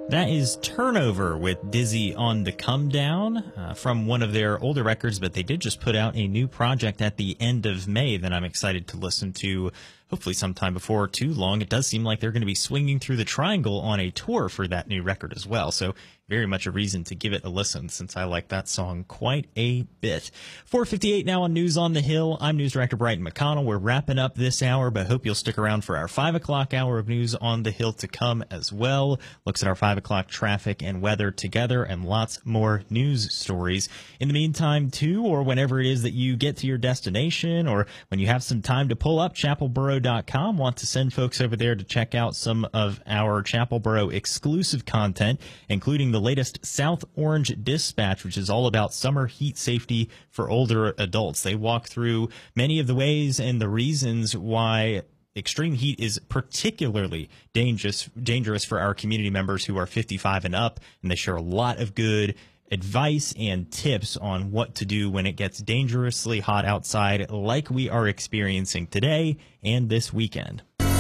That is Turnover with Dizzy on the Come Down from one of their older records, but they did just put out a new project at the end of May that I'm excited to listen to, hopefully sometime before too long. It does seem like they're going to be swinging through the Triangle on a tour for that new record as well, so very much a reason to give it a listen since I like that song quite a bit. 4:58 now on News on the Hill. I'm News Director Brighton McConnell. We're wrapping up this hour, but hope you'll stick around for our 5 o'clock hour of News on the Hill to come as well. Looks at our 5 o'clock traffic and weather together and lots more news stories. In the meantime, too, or whenever it is that you get to your destination or when you have some time to pull up chapelboro.com, want to send folks over there to check out some of our Chapelboro exclusive content, including the latest South Orange Dispatch, which is all about summer heat safety for older adults. They walk through many of the ways and the reasons why extreme heat is particularly dangerous for our community members who are 55 and up, and they share a lot of good advice and tips on what to do when it gets dangerously hot outside like we are experiencing today and this weekend.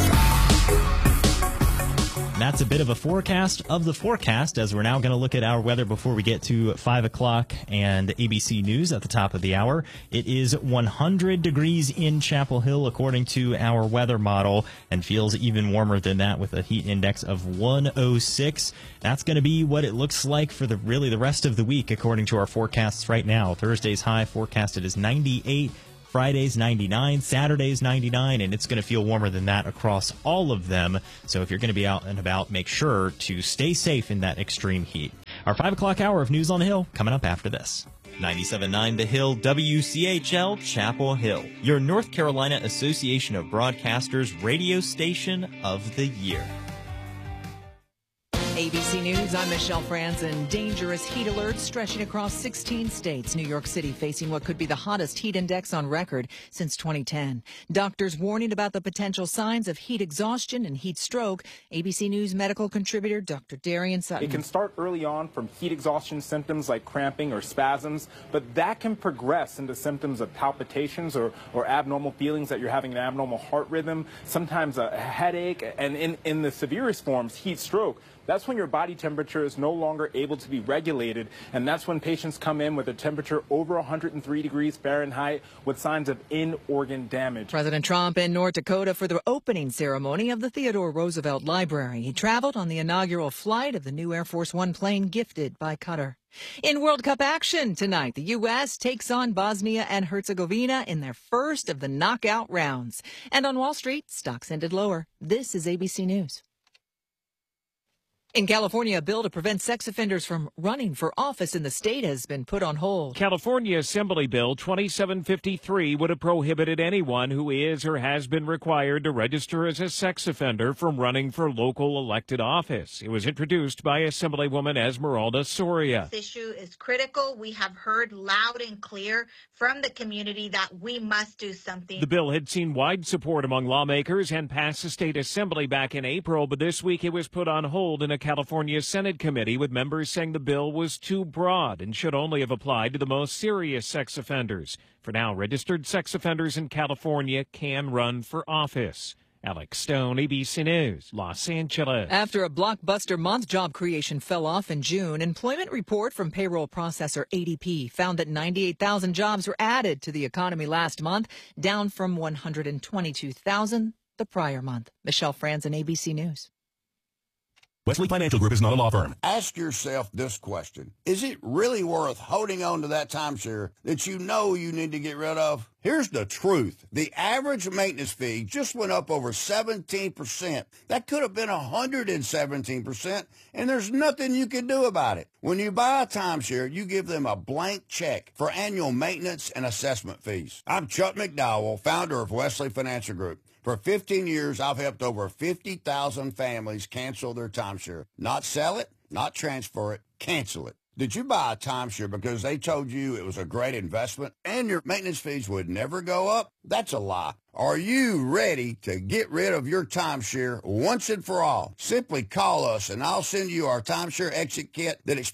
And that's a bit of a forecast of the forecast, as we're now going to look at our weather before we get to 5 o'clock and ABC News at the top of the hour. It is 100 degrees in Chapel Hill, according to our weather model, and feels even warmer than that with a heat index of 106. That's going to be what it looks like for the rest of the week, according to our forecasts right now. Thursday's high forecasted is 98. Friday's 99, Saturday's 99, and it's going to feel warmer than that across all of them. So if you're going to be out and about, make sure to stay safe in that extreme heat. Our 5 o'clock hour of News on the Hill coming up after this. 97.9 The Hill, WCHL, Chapel Hill, your North Carolina Association of Broadcasters radio station of the year. ABC News, I'm Michelle Franzen. Dangerous heat alerts stretching across 16 states. New York City facing what could be the hottest heat index on record since 2010. Doctors warning about the potential signs of heat exhaustion and heat stroke. ABC News medical contributor Dr. Darian Sutton. It can start early on from heat exhaustion symptoms like cramping or spasms, but that can progress into symptoms of palpitations or abnormal feelings that you're having an abnormal heart rhythm, sometimes a headache, and in the severest forms, heat stroke. That's when your body temperature is no longer able to be regulated, and that's when patients come in with a temperature over 103 degrees Fahrenheit with signs of in-organ damage. President Trump in North Dakota for the opening ceremony of the Theodore Roosevelt Library. He traveled on the inaugural flight of the new Air Force One plane gifted by Qatar. In World Cup action tonight, the U.S. takes on Bosnia and Herzegovina in their first of the knockout rounds. And on Wall Street, stocks ended lower. This is ABC News. In California, a bill to prevent sex offenders from running for office in the state has been put on hold. California Assembly Bill 2753 would have prohibited anyone who is or has been required to register as a sex offender from running for local elected office. It was introduced by Assemblywoman Esmeralda Soria. This issue is critical. We have heard loud and clear from the community that we must do something. The bill had seen wide support among lawmakers and passed the state assembly back in April, but this week it was put on hold in a California Senate committee, with members saying the bill was too broad and should only have applied to the most serious sex offenders. For now, registered sex offenders in California can run for office. Alex Stone, ABC News, Los Angeles. After a blockbuster month, job creation fell off in June. Employment report from payroll processor ADP found that 98,000 jobs were added to the economy last month, down from 122,000 the prior month. Michelle Franzen, ABC News. Wesley Financial Group is not a law firm. Ask yourself this question. Is it really worth holding on to that timeshare that you know you need to get rid of? Here's the truth. The average maintenance fee just went up over 17%. That could have been 117%, and there's nothing you can do about it. When you buy a timeshare, you give them a blank check for annual maintenance and assessment fees. I'm Chuck McDowell, founder of Wesley Financial Group. For 15 years, I've helped over 50,000 families cancel their timeshare. Not sell it, not transfer it, cancel it. Did you buy a timeshare because they told you it was a great investment and your maintenance fees would never go up? That's a lie. Are you ready to get rid of your timeshare once and for all? Simply call us and I'll send you our timeshare exit kit that explains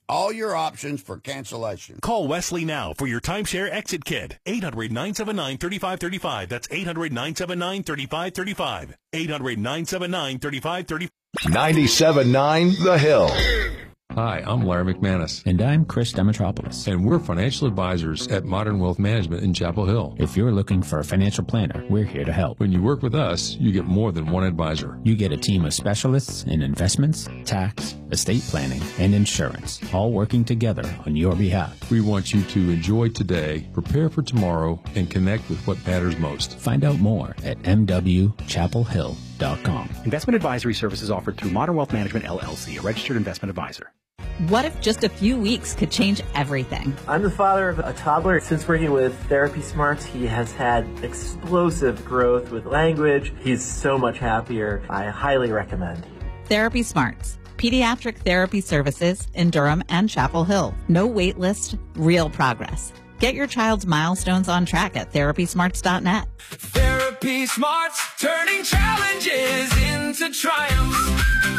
all your options for cancellation. Call Wesley now for your timeshare exit kit. 800-979-3535. That's 800-979-3535. 800-979-3535. 97.9 The Hill. Hi, I'm Larry McManus. And I'm Chris Demetropoulos. And we're financial advisors at Modern Wealth Management in Chapel Hill. If you're looking for a financial planner, we're here to help. When you work with us, you get more than one advisor. You get a team of specialists in investments, tax, estate planning, and insurance, all working together on your behalf. We want you to enjoy today, prepare for tomorrow, and connect with what matters most. Find out more at mwchapelhill.com. Investment advisory services offered through Modern Wealth Management, LLC, a registered investment advisor. What if just a few weeks could change everything? I'm the father of a toddler. Since working with Therapy Smarts, he has had explosive growth with language. He's so much happier. I highly recommend. Therapy Smarts. Pediatric therapy services in Durham and Chapel Hill. No wait list, real progress. Get your child's milestones on track at therapysmarts.net. Therapy Smarts, turning challenges into triumphs.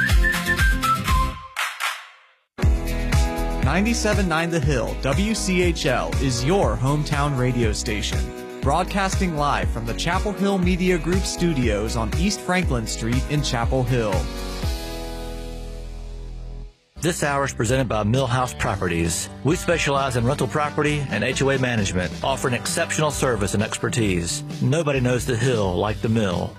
97.9 The Hill, WCHL, is your hometown radio station. Broadcasting live from the Chapel Hill Media Group studios on East Franklin Street in Chapel Hill. This hour is presented by Millhouse Properties. We specialize in rental property and HOA management, offering exceptional service and expertise. Nobody knows the Hill like the Mill.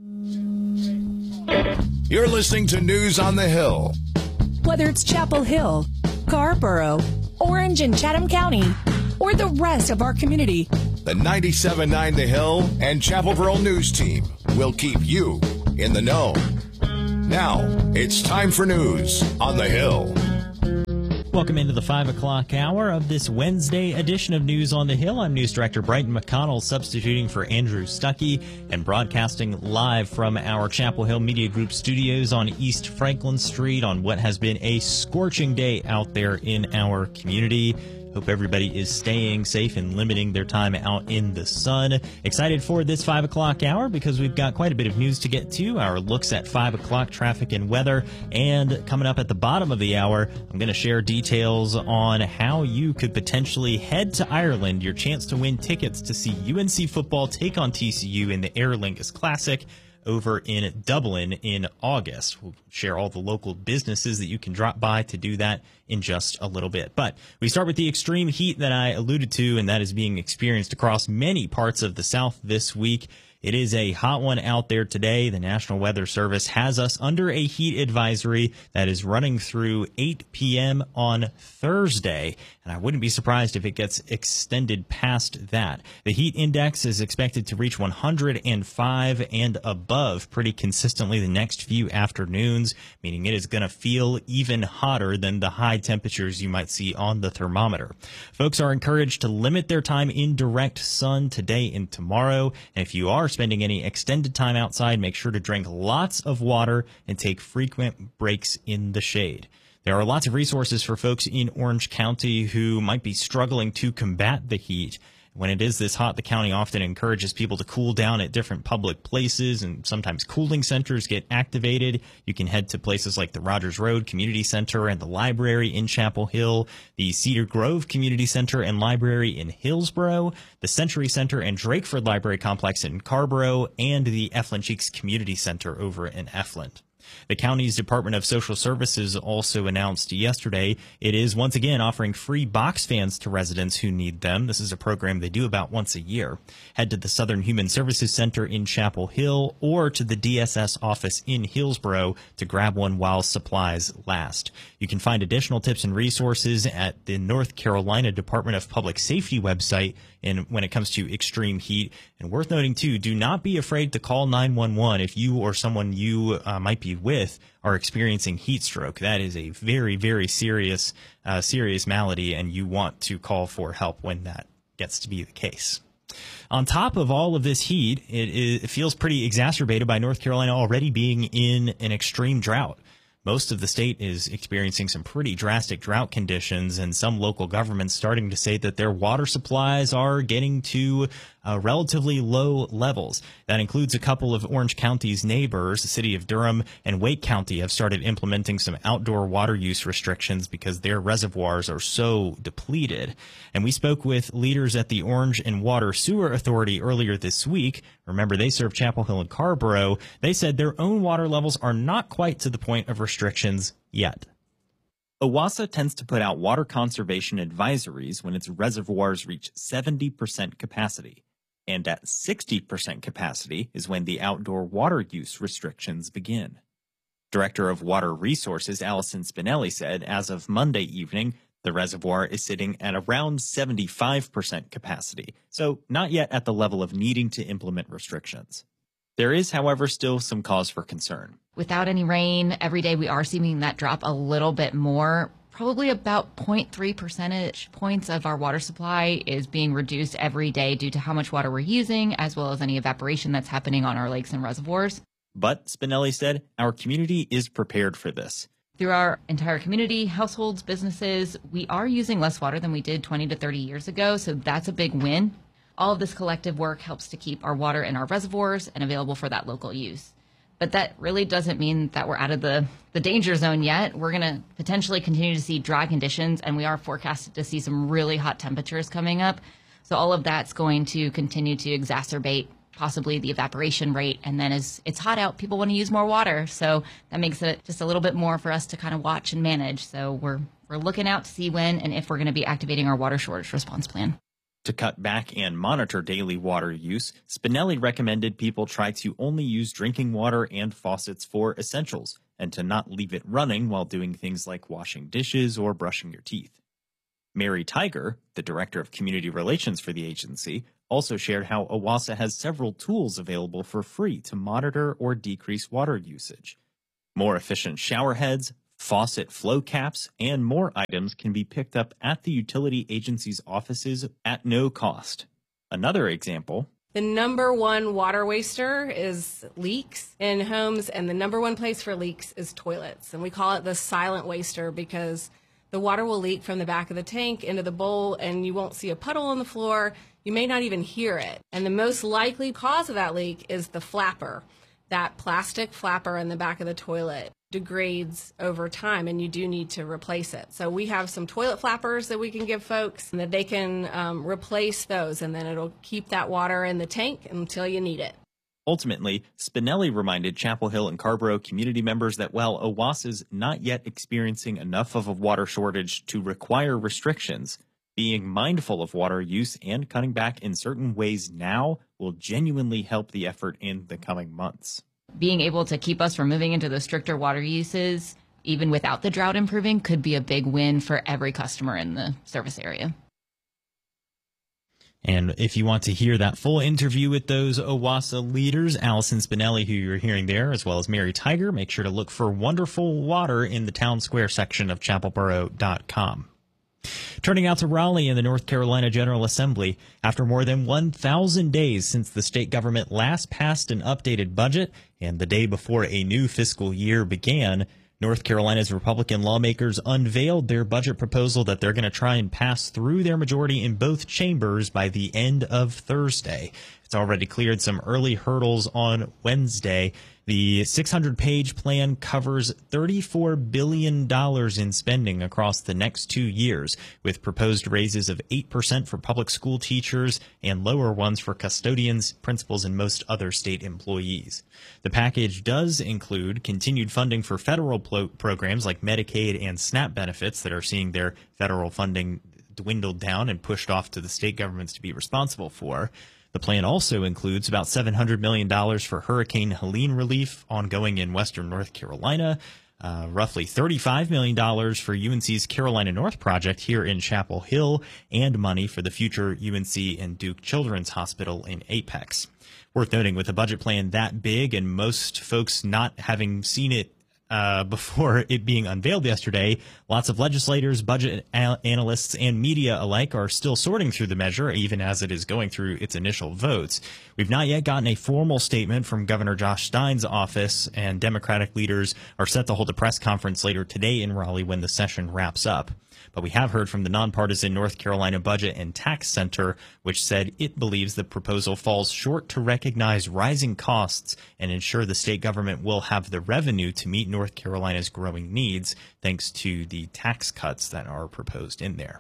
You're listening to News on the Hill. Whether it's Chapel Hill, Scarborough, Orange and Chatham County, or the rest of our community, the 97.9 The Hill and Chapelville News Team will keep you in the know. Now, it's time for News on the Hill. Welcome into the 5 o'clock hour of this Wednesday edition of News on the Hill. I'm News Director Brighton McConnell, substituting for Andrew Stuckey and broadcasting live from our Chapel Hill Media Group studios on East Franklin Street on what has been a scorching day out there in our community. Hope everybody is staying safe and limiting their time out in the sun. Excited for this 5 o'clock hour because we've got quite a bit of news to get to. Our looks at 5 o'clock traffic and weather. And coming up at the bottom of the hour, I'm going to share details on how you could potentially head to Ireland, your chance to win tickets to see UNC football take on TCU in the Aer Lingus Classic over in Dublin in August. We'll share all the local businesses that you can drop by to do that in just a little bit. But we start with the extreme heat that I alluded to, and that is being experienced across many parts of the South this week. It is a hot one out there today. The National Weather Service has us under a heat advisory that is running through 8 p.m. on Thursday, and I wouldn't be surprised if it gets extended past that. The heat index is expected to reach 105 and above pretty consistently the next few afternoons, meaning it is going to feel even hotter than the high temperatures you might see on the thermometer. Folks are encouraged to limit their time in direct sun today and tomorrow, and if you are spending any extended time outside, make sure to drink lots of water and take frequent breaks in the shade. There are lots of resources for folks in Orange County who might be struggling to combat the heat. When it is this hot, the county often encourages people to cool down at different public places, and sometimes cooling centers get activated. You can head to places like the Rogers Road Community Center and the library in Chapel Hill, the Cedar Grove Community Center and Library in Hillsborough, the Century Center and Drakeford Library Complex in Scarborough, and the Eflin Cheeks Community Center over in Eflin. The county's Department of Social Services also announced yesterday it is once again offering free box fans to residents who need them. This is a program they do about once a year. Head to the Southern Human Services Center in Chapel Hill or to the DSS office in Hillsborough to grab one while supplies last. You can find additional tips and resources at the North Carolina Department of Public Safety website when it comes to extreme heat. And worth noting, too, do not be afraid to call 911 if you or someone you might be with are experiencing heat stroke. That is a very, very serious malady, and you want to call for help when that gets to be the case. On top of all of this heat, it feels pretty exacerbated by North Carolina already being in an extreme drought. Most of the state is experiencing some pretty drastic drought conditions, and some local governments starting to say that their water supplies are getting to relatively low levels. That includes a couple of Orange County's neighbors. The city of Durham and Wake County have started implementing some outdoor water use restrictions because their reservoirs are so depleted. And we spoke with leaders at the Orange and Water Sewer Authority earlier this week. Remember, they serve Chapel Hill and Carborough. They said their own water levels are not quite to the point of restrictions yet. OWASA tends to put out water conservation advisories when its reservoirs reach 70% capacity. And at 60% capacity is when the outdoor water use restrictions begin. Director of Water Resources Allison Spinelli said as of Monday evening, the reservoir is sitting at around 75% capacity, so not yet at the level of needing to implement restrictions. There is, however, still some cause for concern. Without any rain, every day we are seeing that drop a little bit more. Probably about 0.3 percentage points of our water supply is being reduced every day due to how much water we're using, as well as any evaporation that's happening on our lakes and reservoirs. But, Spinelli said, our community is prepared for this. Through our entire community, households, businesses, we are using less water than we did 20 to 30 years ago, so that's a big win. All of this collective work helps to keep our water in our reservoirs and available for that local use. But that really doesn't mean that we're out of the danger zone yet. We're going to potentially continue to see dry conditions, and we are forecasted to see some really hot temperatures coming up. So all of that's going to continue to exacerbate possibly the evaporation rate. And then as it's hot out, people want to use more water. So that makes it just a little bit more for us to kind of watch and manage. So we're looking out to see when and if we're going to be activating our water shortage response plan. To cut back and monitor daily water use, Spinelli recommended people try to only use drinking water and faucets for essentials, and to not leave it running while doing things like washing dishes or brushing your teeth. Mary Tiger, the Director of Community Relations for the agency, also shared how OWASA has several tools available for free to monitor or decrease water usage. More efficient shower heads, faucet flow caps, and more items can be picked up at the utility agency's offices at no cost. Another example. The number one water waster is leaks in homes, and the number one place for leaks is toilets. And we call it the silent waster because the water will leak from the back of the tank into the bowl, and you won't see a puddle on the floor. You may not even hear it. And the most likely cause of that leak is the flapper. That plastic flapper in the back of the toilet degrades over time, and you do need to replace it. So we have some toilet flappers that we can give folks and that they can replace those, and then it'll keep that water in the tank until you need it. Ultimately, Spinelli reminded Chapel Hill and Carborough community members that while OWASA's not yet experiencing enough of a water shortage to require restrictions, being mindful of water use and cutting back in certain ways now will genuinely help the effort in the coming months. Being able to keep us from moving into the stricter water uses, even without the drought improving, could be a big win for every customer in the service area. And if you want to hear that full interview with those OWASA leaders, Allison Spinelli, who you're hearing there, as well as Mary Tiger, make sure to look for Wonderful Water in the Town Square section of chapelboro.com. Turning out to Raleigh in the North Carolina General Assembly, after more than 1,000 days since the state government last passed an updated budget and the day before a new fiscal year began, North Carolina's Republican lawmakers unveiled their budget proposal that they're going to try and pass through their majority in both chambers by the end of Thursday. It's already cleared some early hurdles on Wednesday. The 600-page plan covers $34 billion in spending across the next 2 years, with proposed raises of 8% for public school teachers and lower ones for custodians, principals, and most other state employees. The package does include continued funding for federal programs like Medicaid and SNAP benefits that are seeing their federal funding dwindled down and pushed off to the state governments to be responsible for. The plan also includes about $700 million for Hurricane Helene relief ongoing in western North Carolina, roughly $35 million for UNC's Carolina North project here in Chapel Hill, and money for the future UNC and Duke Children's Hospital in Apex. Worth noting, with a budget plan that big and most folks not having seen it before it being unveiled yesterday. Lots of legislators, budget analysts, and media alike are still sorting through the measure, even as it is going through its initial votes. We've not yet gotten a formal statement from Governor Josh Stein's office, and Democratic leaders are set to hold a press conference later today in Raleigh when the session wraps up. But we have heard from the nonpartisan North Carolina Budget and Tax Center, which said it believes the proposal falls short to recognize rising costs and ensure the state government will have the revenue to meet North Carolina's growing needs, thanks to the tax cuts that are proposed in there.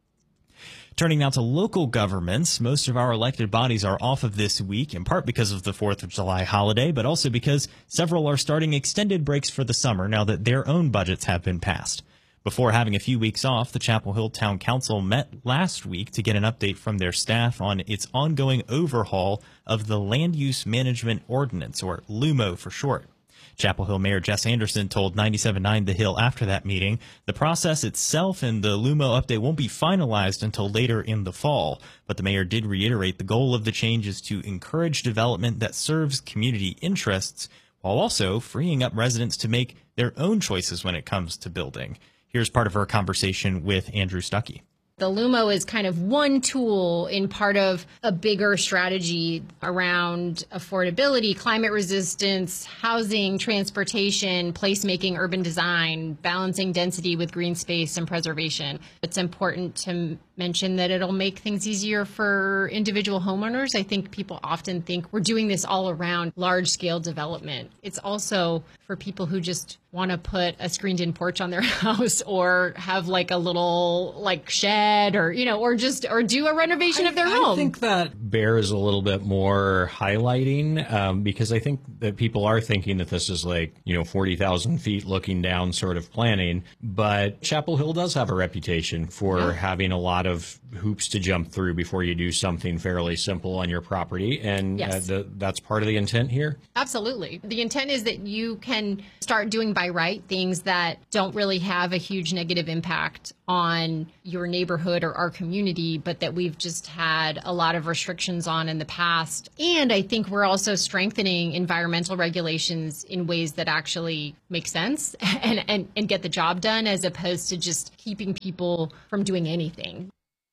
Turning now to local governments, most of our elected bodies are off of this week, in part because of the 4th of July holiday, but also because several are starting extended breaks for the summer now that their own budgets have been passed. Before having a few weeks off, the Chapel Hill Town Council met last week to get an update from their staff on its ongoing overhaul of the Land Use Management Ordinance, or LUMO for short. Chapel Hill Mayor Jess Anderson told 97.9 The Hill after that meeting the process itself and the LUMO update won't be finalized until later in the fall, but the mayor did reiterate the goal of the change is to encourage development that serves community interests while also freeing up residents to make their own choices when it comes to building. Here's part of our conversation with Andrew Stuckey. The LUMO is kind of one tool in part of a bigger strategy around affordability, climate resistance, housing, transportation, placemaking, urban design, balancing density with green space and preservation. It's important to mention that it'll make things easier for individual homeowners. I think people often think we're doing this all around large-scale development. It's also for people who just want to put a screened-in porch on their house or have like a little like shed or, you know, or do a renovation of their home. I think that bears a little bit more highlighting because I think that people are thinking that this is like, 40,000 feet looking down sort of planning. But Chapel Hill does have a reputation for having a lot of hoops to jump through before you do something fairly simple on your property. And that's part of the intent here. Absolutely. The intent is that you can start doing by right things that don't really have a huge negative impact on your neighborhood or our community, but that we've just had a lot of restrictions on in the past. And I think we're also strengthening environmental regulations in ways that actually make sense and get the job done, as opposed to just keeping people from doing anything.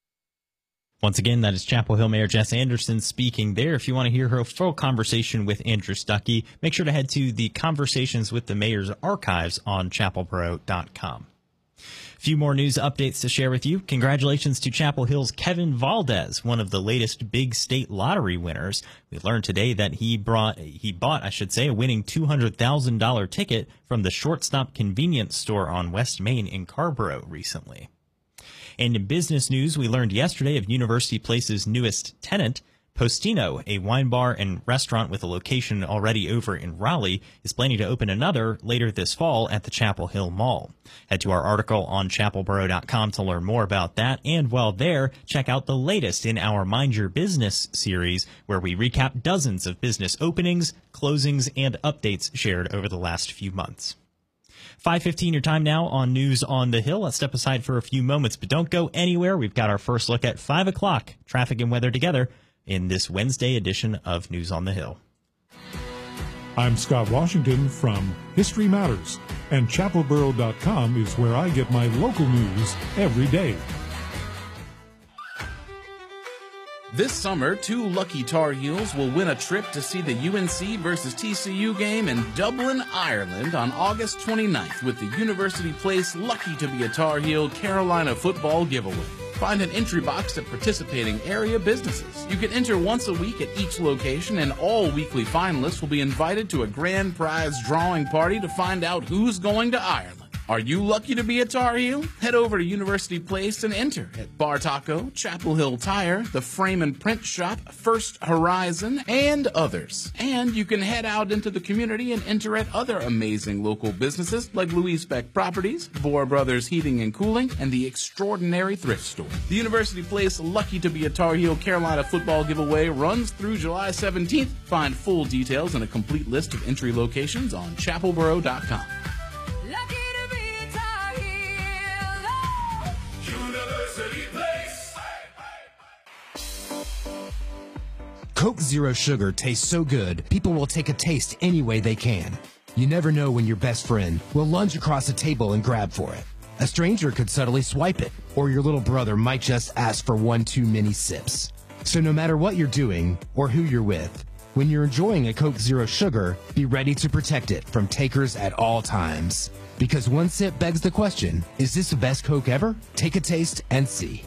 Once again, that is Chapel Hill Mayor Jess Anderson speaking there. If you want to hear her full conversation with Andrew Stuckey, make sure to head to the Conversations with the Mayor's archives on chapelboro.com. A few more news updates to share with you. Congratulations to Chapel Hill's Kevin Valdez, one of the latest big state lottery winners. We learned today that he bought a winning $200,000 ticket from the Shortstop convenience store on West Main in Carborough recently. And in business news, we learned yesterday of University Place's newest tenant, Postino, a wine bar and restaurant with a location already over in Raleigh, is planning to open another later this fall at the Chapel Hill Mall. Head to our article on chapelboro.com to learn more about that. And while there, check out the latest in our Mind Your Business series, where we recap dozens of business openings, closings, and updates shared over the last few months. 5:15 your time now on News on the Hill. Let's step aside for a few moments, but don't go anywhere. We've got our first look at 5 o'clock, traffic and weather together in this Wednesday edition of News on the Hill. I'm Scott Washington from History Matters, and chapelboro.com is where I get my local news every day. This summer, 2 lucky Tar Heels will win a trip to see the UNC versus TCU game in Dublin, Ireland on August 29th with the University Place Lucky to be a Tar Heel Carolina football giveaway. Find an entry box at participating area businesses. You can enter once a week at each location, and all weekly finalists will be invited to a grand prize drawing party to find out who's going to Ireland. Are you lucky to be a Tar Heel? Head over to University Place and enter at Bar Taco, Chapel Hill Tire, the Frame and Print Shop, First Horizon, and others. And you can head out into the community and enter at other amazing local businesses like Louise Beck Properties, Bohr Brothers Heating and Cooling, and the Extraordinary Thrift Store. The University Place Lucky to be a Tar Heel Carolina football giveaway runs through July 17th. Find full details and a complete list of entry locations on chapelboro.com. Coke Zero Sugar tastes so good, people will take a taste any way they can. You never know when your best friend will lunge across the table and grab for it. A stranger could subtly swipe it, or your little brother might just ask for one too many sips. So no matter what you're doing or who you're with, when you're enjoying a Coke Zero Sugar, be ready to protect it from takers at all times. Because one sip begs the question, is this the best Coke ever? Take a taste and see.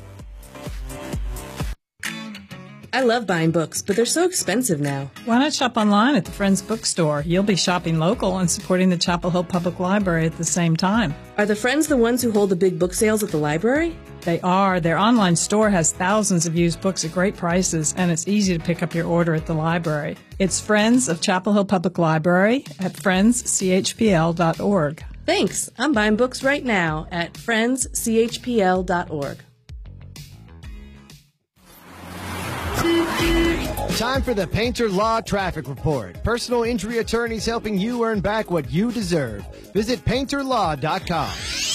I love buying books, but they're so expensive now. Why not shop online at the Friends Bookstore? You'll be shopping local and supporting the Chapel Hill Public Library at the same time. Are the Friends the ones who hold the big book sales at the library? They are. Their online store has thousands of used books at great prices, and it's easy to pick up your order at the library. It's Friends of Chapel Hill Public Library at friendschpl.org. Thanks. I'm buying books right now at friendschpl.org. Time for the Painter Law Traffic Report. Personal injury attorneys helping you earn back what you deserve. Visit painterlaw.com.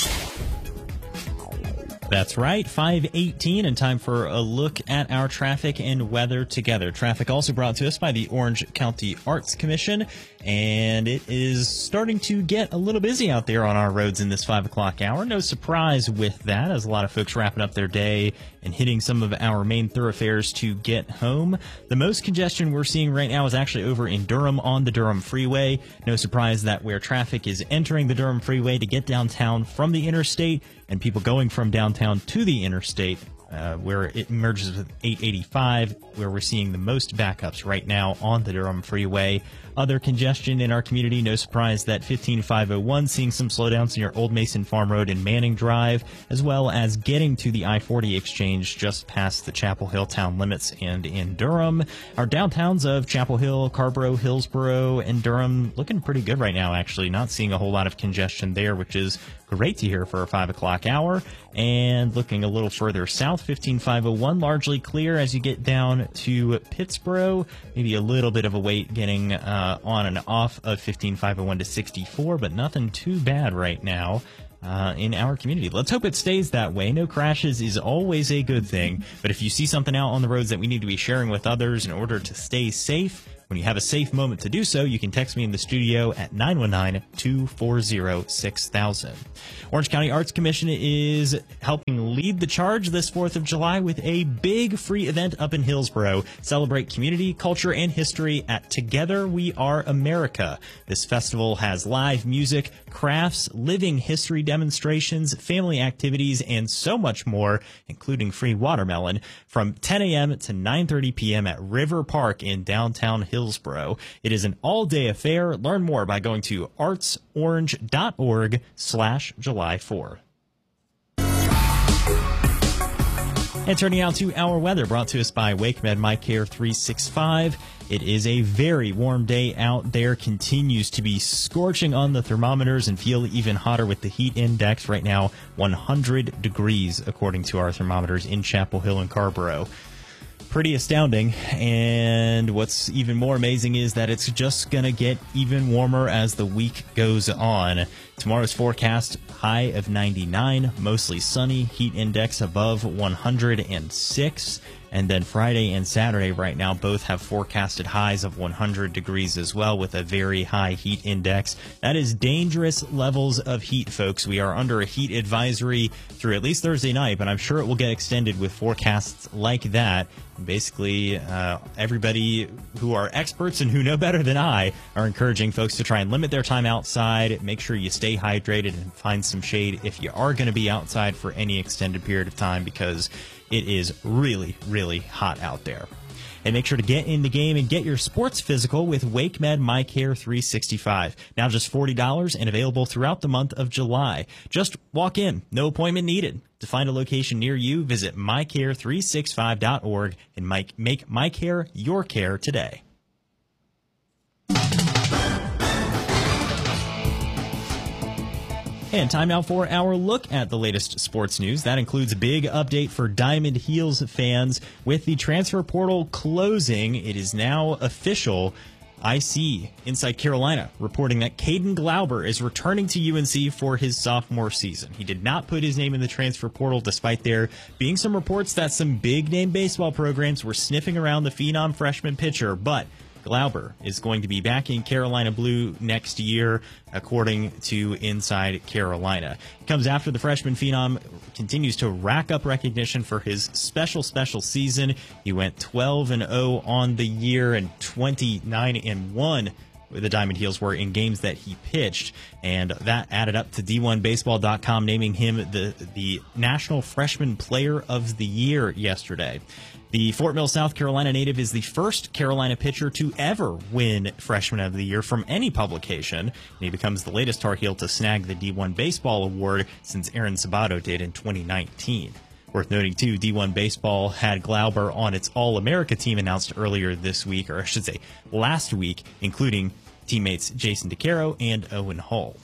That's right, 5:18, and time for a look at our traffic and weather together. Traffic also brought to us by the Orange County Arts Commission, and it is starting to get a little busy out there on our roads in this 5 o'clock hour. No surprise with that, as a lot of folks wrapping up their day and hitting some of our main thoroughfares to get home. The most congestion we're seeing right now is actually over in Durham on the Durham Freeway. No surprise that where traffic is entering the Durham Freeway to get downtown from the interstate, and people going from downtown to the interstate, where it merges with 885, where we're seeing the most backups right now on the Durham Freeway. Other congestion in our community, no surprise that 15501 seeing some slowdowns near Old Mason Farm Road and Manning Drive, as well as getting to the I-40 exchange just past the Chapel Hill town limits and in Durham. Our downtowns of Chapel Hill, Carborough, Hillsborough, and Durham looking pretty good right now, actually. Not seeing a whole lot of congestion there, which is great to hear for a 5 o'clock hour. And looking a little further south, 15501 largely clear as you get down to Pittsboro. Maybe a little bit of a wait getting on and off of 15501 to 64, but nothing too bad right now in our community. Let's hope it stays that way. No crashes is always a good thing, but if you see something out on the roads that we need to be sharing with others in order to stay safe, when you have a safe moment to do so, you can text me in the studio at 919-240-6000. Orange County Arts Commission is helping lead the charge this 4th of July with a big free event up in Hillsborough. Celebrate community, culture, and history at Together We Are America. This festival has live music, crafts, living history demonstrations, family activities, and so much more, including free watermelon, from 10 a.m. to 9:30 p.m. at River Park in downtown Hillsborough. It is an all-day affair. Learn more by going to artsorange.org/July 4. And turning out to our weather, brought to us by WakeMed MyCare 365. It is a very warm day out there, continues to be scorching on the thermometers and feel even hotter with the heat index right now, 100 degrees according to our thermometers in Chapel Hill and Carborough. Pretty astounding, and what's even more amazing is that it's just going to get even warmer as the week goes on. Tomorrow's forecast, high of 99, mostly sunny, heat index above 106. And then Friday and Saturday right now both have forecasted highs of 100 degrees as well, with a very high heat index. That is dangerous levels of heat, folks. We are under a heat advisory through at least Thursday night, but I'm sure it will get extended with forecasts like that. Basically, everybody who are experts and who know better than I are encouraging folks to try and limit their time outside, make sure you stay hydrated and find some shade if you are going to be outside for any extended period of time, because it is really, really hot out there. And make sure to get in the game and get your sports physical with WakeMed MyCare 365. Now just $40 and available throughout the month of July. Just walk in, no appointment needed. To find a location near you, visit mycare365.org and make MyCare your care today. And time now for our look at the latest sports news. That includes a big update for Diamond Heels fans. With the transfer portal closing, it is now official. IC Inside Carolina reporting that Caden Glauber is returning to UNC for his sophomore season. He did not put his name in the transfer portal, despite there being some reports that some big-name baseball programs were sniffing around the phenom freshman pitcher, but Glauber is going to be back in Carolina blue next year, according to Inside Carolina. He comes after the freshman phenom continues to rack up recognition for his special season. He went 12-0 on the year and 29-1. The Diamond Heels were in games that he pitched, and that added up to D1Baseball.com naming him the National Freshman Player of the Year yesterday. The Fort Mill, South Carolina native is the first Carolina pitcher to ever win Freshman of the Year from any publication, and he becomes the latest Tar Heel to snag the D1 Baseball Award since Aaron Sabato did in 2019. Worth noting, too, D1 Baseball had Glauber on its All-America team announced earlier this week, or I should say last week, including teammates Jason DeCaro and Owen Hull.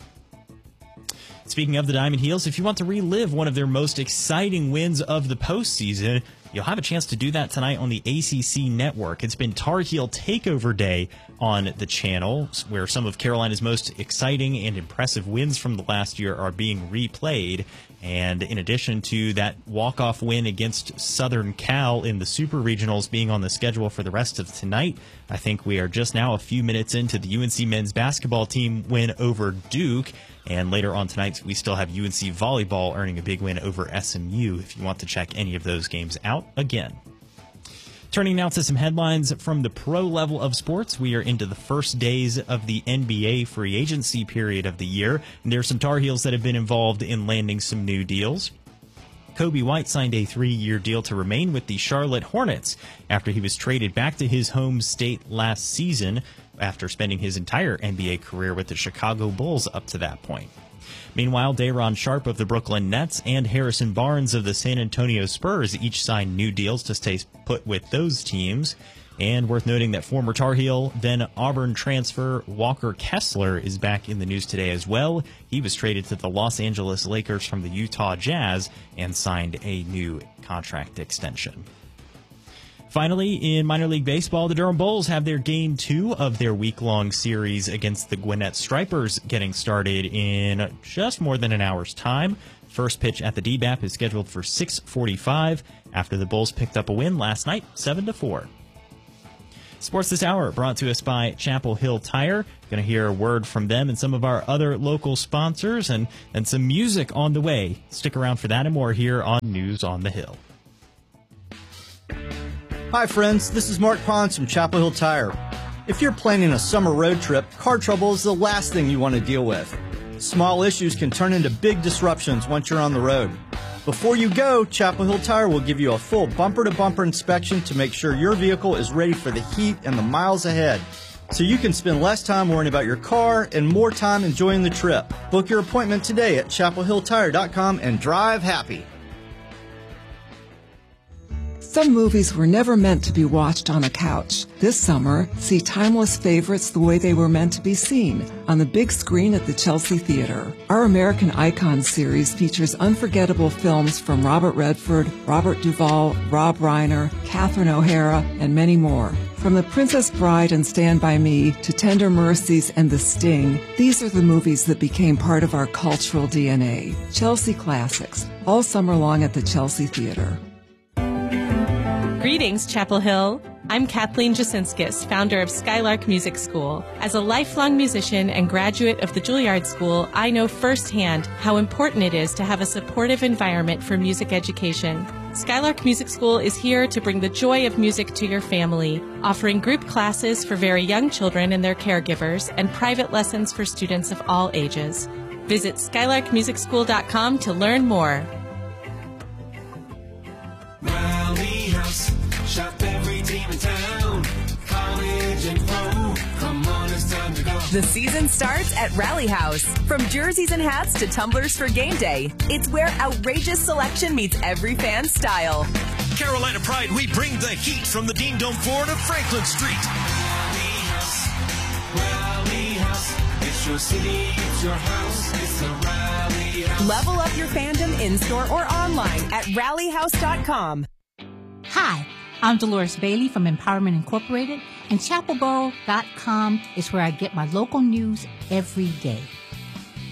Speaking of the Diamond Heels, if you want to relive one of their most exciting wins of the postseason, you'll have a chance to do that tonight on the ACC Network. It's been Tar Heel Takeover Day on the channel, where some of Carolina's most exciting and impressive wins from the last year are being replayed. And in addition to that walk-off win against Southern Cal in the Super Regionals being on the schedule for the rest of tonight, I think we are just now a few minutes into the UNC men's basketball team win over Duke. And later on tonight, we still have UNC volleyball earning a big win over SMU if you want to check any of those games out again. Turning now to some headlines from the pro level of sports. We are into the first days of the NBA free agency period of the year, and there are some Tar Heels that have been involved in landing some new deals. Kobe White signed a 3-year deal to remain with the Charlotte Hornets after he was traded back to his home state last season after spending his entire NBA career with the Chicago Bulls up to that point. Meanwhile, Day'Ron Sharpe of the Brooklyn Nets and Harrison Barnes of the San Antonio Spurs each signed new deals to stay put with those teams. And worth noting that former Tar Heel, then Auburn transfer Walker Kessler is back in the news today as well. He was traded to the Los Angeles Lakers from the Utah Jazz and signed a new contract extension. Finally, in minor league baseball, the Durham Bulls have their Game 2 of their week-long series against the Gwinnett Stripers getting started in just more than an hour's time. First pitch at the DBAP is scheduled for 6:45 after the Bulls picked up a win last night, 7-4. Sports this hour brought to us by Chapel Hill Tire. Going to hear a word from them and some of our other local sponsors and some music on the way. Stick around for that and more here on News on the Hill. Hi friends, this is Mark Pons from Chapel Hill Tire. If you're planning a summer road trip, car trouble is the last thing you want to deal with. Small issues can turn into big disruptions once you're on the road. Before you go, Chapel Hill Tire will give you a full bumper-to-bumper inspection to make sure your vehicle is ready for the heat and the miles ahead, so you can spend less time worrying about your car and more time enjoying the trip. Book your appointment today at chapelhilltire.com and drive happy. Some movies were never meant to be watched on a couch. This summer, see timeless favorites the way they were meant to be seen on the big screen at the Chelsea Theater. Our American Icons series features unforgettable films from Robert Redford, Robert Duvall, Rob Reiner, Catherine O'Hara, and many more. From The Princess Bride and Stand By Me to Tender Mercies and The Sting, these are the movies that became part of our cultural DNA. Chelsea Classics, all summer long at the Chelsea Theater. Greetings, Chapel Hill. I'm Kathleen Jasinskis, founder of Skylark Music School. As a lifelong musician and graduate of the Juilliard School, I know firsthand how important it is to have a supportive environment for music education. Skylark Music School is here to bring the joy of music to your family, offering group classes for very young children and their caregivers, and private lessons for students of all ages. Visit skylarkmusicschool.com to learn more. Shop every team in town. College and pro. Come on, it's time to go. The season starts at Rally House. From jerseys and hats to tumblers for game day, it's where outrageous selection meets every fan's style. Carolina Pride, we bring the heat from the Dean Dome floor to Franklin Street. Rally House. It's your city, it's your house. It's the Rally House. Level up your fandom in-store or online at rallyhouse.com. Hi, I'm Dolores Bailey from Empowerment Incorporated, and chapelboro.com is where I get my local news every day.